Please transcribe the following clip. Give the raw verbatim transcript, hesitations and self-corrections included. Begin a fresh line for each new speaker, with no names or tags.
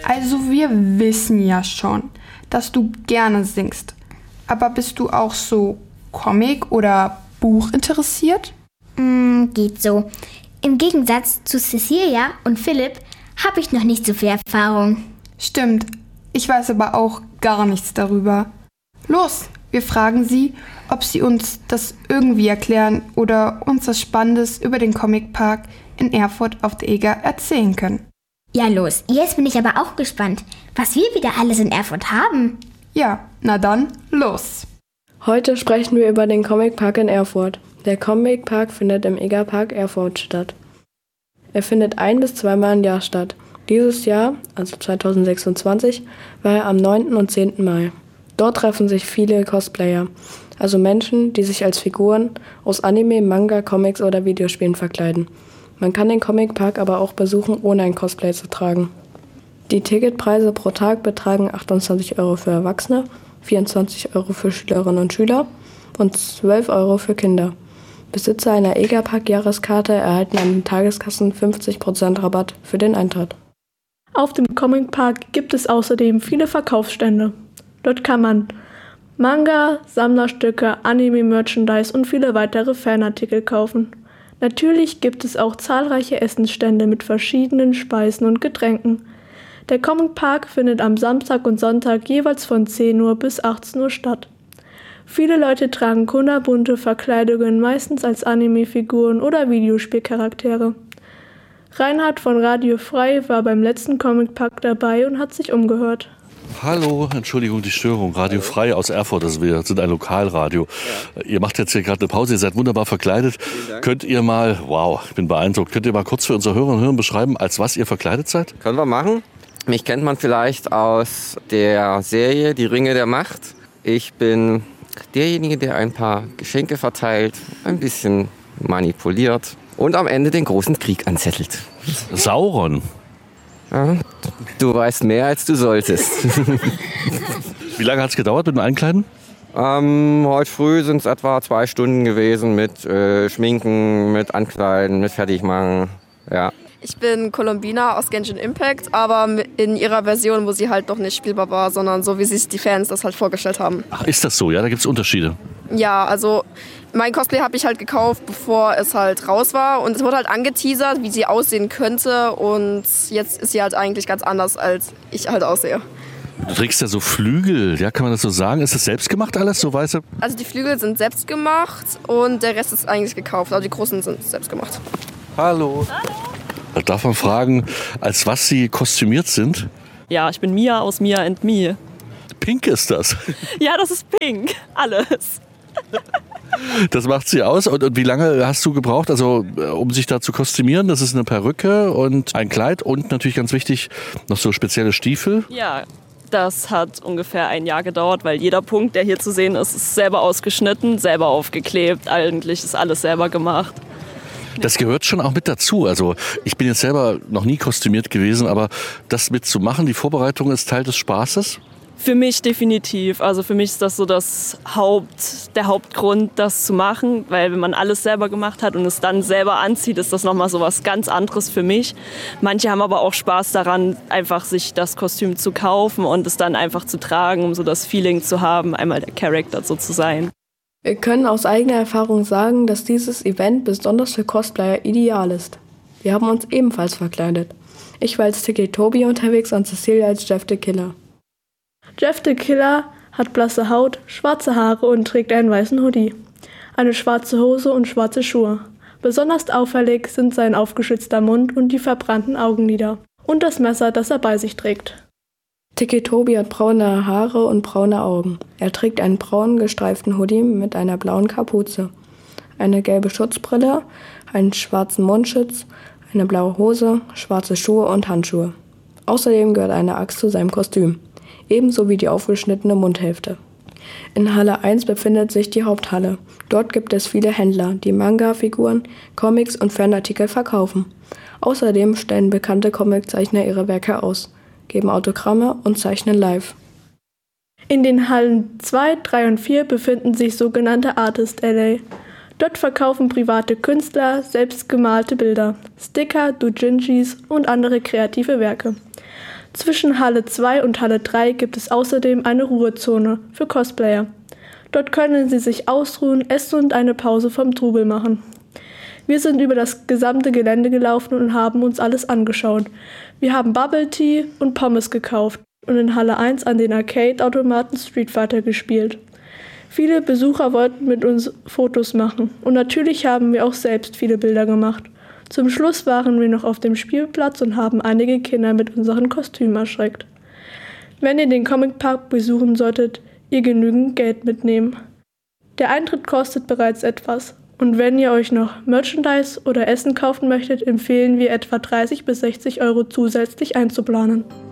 Also wir wissen ja schon, dass du gerne singst. Aber bist du auch so Comic- oder Buch interessiert?
Mm, geht so. Im Gegensatz zu Cecilia und Philipp habe ich noch nicht so viel Erfahrung.
Stimmt, ich weiß aber auch gar nichts darüber. Los, wir fragen sie, ob sie uns das irgendwie erklären oder uns was Spannendes über den Comicpark in Erfurt auf der Eger erzählen können.
Ja, los. Jetzt bin ich aber auch gespannt, was wir wieder alles in Erfurt haben.
Ja, na dann, los.
Heute sprechen wir über den Comicpark in Erfurt. Der Comicpark findet im Egerpark Erfurt statt. Er findet ein- bis zweimal im Jahr statt. Dieses Jahr, also zweitausendsechsundzwanzig, war er am neunten und zehnten Mai. Dort treffen sich viele Cosplayer, also Menschen, die sich als Figuren aus Anime, Manga, Comics oder Videospielen verkleiden. Man kann den Comicpark aber auch besuchen, ohne ein Cosplay zu tragen. Die Ticketpreise pro Tag betragen achtundzwanzig Euro für Erwachsene, vierundzwanzig Euro für Schülerinnen und Schüler und zwölf Euro für Kinder. Besitzer einer Egerpark-Jahreskarte erhalten an den Tageskassen fünfzig Prozent Rabatt für den Eintritt.
Auf dem Comicpark gibt es außerdem viele Verkaufsstände. Dort kann man Manga, Sammlerstücke, Anime-Merchandise und viele weitere Fanartikel kaufen. Natürlich gibt es auch zahlreiche Essensstände mit verschiedenen Speisen und Getränken. Der Comicpark findet am Samstag und Sonntag jeweils von zehn Uhr bis achtzehn Uhr statt. Viele Leute tragen kunterbunte Verkleidungen, meistens als Anime-Figuren oder Videospielcharaktere. Reinhard von Radio Frei war beim letzten Comicpark dabei und hat sich umgehört.
Hallo, Entschuldigung die Störung. Radio Frei aus Erfurt, also wir sind ein Lokalradio. Ja. Ihr macht jetzt hier gerade eine Pause, ihr seid wunderbar verkleidet. Könnt ihr mal, wow, ich bin beeindruckt, könnt ihr mal kurz für unsere Hörerinnen und Hörer beschreiben, als was ihr verkleidet seid?
Können wir machen. Mich kennt man vielleicht aus der Serie Die Ringe der Macht. Ich bin derjenige, der ein paar Geschenke verteilt, ein bisschen manipuliert und am Ende den großen Krieg anzettelt.
Sauron.
Ja, du weißt mehr, als du solltest.
Wie lange hat es gedauert mit dem Einkleiden?
Ähm, heute früh sind es etwa zwei Stunden gewesen mit äh, Schminken, mit Ankleiden, mit Fertigmachen. Ja.
Ich bin Columbina aus Genshin Impact, aber in ihrer Version, wo sie halt noch nicht spielbar war, sondern so, wie sich die Fans das halt vorgestellt haben.
Ach, ist das so? Ja, da gibt es Unterschiede.
Ja, also mein Cosplay habe ich halt gekauft, bevor es halt raus war. Und es wurde halt angeteasert, wie sie aussehen könnte. Und jetzt ist sie halt eigentlich ganz anders, als ich halt aussehe.
Du trägst ja so Flügel, ja, kann man das so sagen? Ist das selbst gemacht alles, so weiße?
Also die Flügel sind selbst gemacht und der Rest ist eigentlich gekauft. Also die großen sind selbst gemacht.
Hallo.
Hallo.
Darf man fragen, als was Sie kostümiert sind?
Ja, ich bin Mia aus Mia and Me.
Pink ist das?
Ja, das ist pink. Alles.
Das macht sie aus. Und, und wie lange hast du gebraucht, also um sich da zu kostümieren? Das ist eine Perücke und ein Kleid und natürlich ganz wichtig, noch so spezielle Stiefel.
Ja, das hat ungefähr ein Jahr gedauert, weil jeder Punkt, der hier zu sehen ist, ist selber ausgeschnitten, selber aufgeklebt. Eigentlich ist alles selber gemacht.
Das gehört schon auch mit dazu. Also ich bin jetzt selber noch nie kostümiert gewesen, aber das mitzumachen, die Vorbereitung ist Teil des Spaßes?
Für mich definitiv. Also für mich ist das so das Haupt, der Hauptgrund, das zu machen, weil wenn man alles selber gemacht hat und es dann selber anzieht, ist das nochmal so was ganz anderes für mich. Manche haben aber auch Spaß daran, einfach sich das Kostüm zu kaufen und es dann einfach zu tragen, um so das Feeling zu haben, einmal der Charakter so zu sein.
Wir können aus eigener Erfahrung sagen, dass dieses Event besonders für Cosplayer ideal ist. Wir haben uns ebenfalls verkleidet. Ich war als Tiki Tobi unterwegs und Cecilia als Jeff the Killer.
Jeff the Killer hat blasse Haut, schwarze Haare und trägt einen weißen Hoodie, eine schwarze Hose und schwarze Schuhe. Besonders auffällig sind sein aufgeschlitzter Mund und die verbrannten Augenlider und das Messer, das er bei sich trägt.
Tiki Tobi hat braune Haare und braune Augen. Er trägt einen braunen gestreiften Hoodie mit einer blauen Kapuze, eine gelbe Schutzbrille, einen schwarzen Mundschutz, eine blaue Hose, schwarze Schuhe und Handschuhe. Außerdem gehört eine Axt zu seinem Kostüm, ebenso wie die aufgeschnittene Mundhälfte. In Halle eins befindet sich die Haupthalle. Dort gibt es viele Händler, die Manga-Figuren, Comics und Fanartikel verkaufen. Außerdem stellen bekannte Comiczeichner ihre Werke aus, geben Autogramme und zeichnen live.
In den Hallen zwei, drei und vier befinden sich sogenannte Artist Alley. Dort verkaufen private Künstler selbstgemalte Bilder, Sticker, Doujinshis und andere kreative Werke. Zwischen Halle zwei und Halle drei gibt es außerdem eine Ruhezone für Cosplayer. Dort können sie sich ausruhen, essen und eine Pause vom Trubel machen. Wir sind über das gesamte Gelände gelaufen und haben uns alles angeschaut. Wir haben Bubble Tea und Pommes gekauft und in Halle eins an den Arcade-Automaten Street Fighter gespielt. Viele Besucher wollten mit uns Fotos machen und natürlich haben wir auch selbst viele Bilder gemacht. Zum Schluss waren wir noch auf dem Spielplatz und haben einige Kinder mit unseren Kostümen erschreckt. Wenn ihr den Comicpark besuchen solltet, ihr genügend Geld mitnehmen. Der Eintritt kostet bereits etwas. Und wenn ihr euch noch Merchandise oder Essen kaufen möchtet, empfehlen wir etwa dreißig bis sechzig Euro zusätzlich einzuplanen.